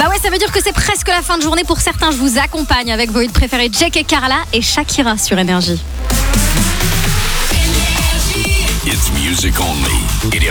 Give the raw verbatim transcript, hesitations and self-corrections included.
Bah ouais, ça veut dire que c'est presque la fin de journée. Pour certains, je vous accompagne avec vos hits préférés, Jake et Carla et Shakira sur Énergie. It's music only.